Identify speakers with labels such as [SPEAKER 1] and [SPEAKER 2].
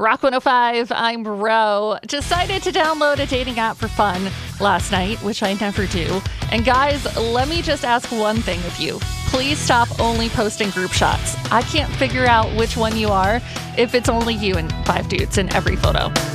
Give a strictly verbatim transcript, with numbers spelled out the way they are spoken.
[SPEAKER 1] Rock one oh five, I'm Ro. Decided to download a dating app for fun last night, which I never do. And guys, let me just ask one thing of you. Please stop only posting group shots. I can't figure out which one you are if it's only you and five dudes in every photo.